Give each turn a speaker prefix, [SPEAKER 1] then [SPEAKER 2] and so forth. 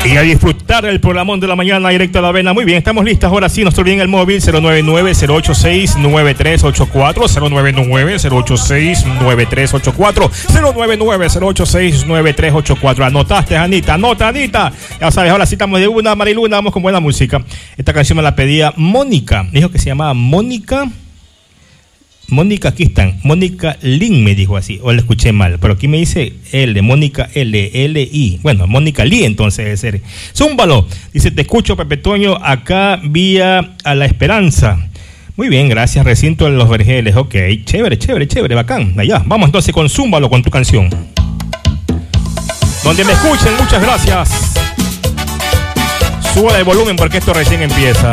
[SPEAKER 1] Y a disfrutar el programón de la mañana directo a la avena. Muy bien, estamos listas. Ahora sí, nos olviden el móvil 099-086-9384, 099-086-9384, 099-086-9384. Anotaste, Anita, anota, Anita. Ya sabes, ahora sí estamos de una, Mariluna, vamos con buena música. Esta canción me la pedía Mónica. Me dijo que se llamaba Mónica, aquí están. Mónica Lin me dijo así, o le escuché mal, pero aquí me dice L, Mónica L-I. Bueno, Mónica Lee entonces debe ser. Zúmbalo. Dice, te escucho, Pepe Toño, acá vía a La Esperanza. Muy bien, gracias, Recinto de los Vergeles. Ok, chévere, bacán. Allá, vamos entonces con Zúmbalo, con tu canción. Donde me escuchen, muchas gracias. Suba el volumen porque esto recién empieza.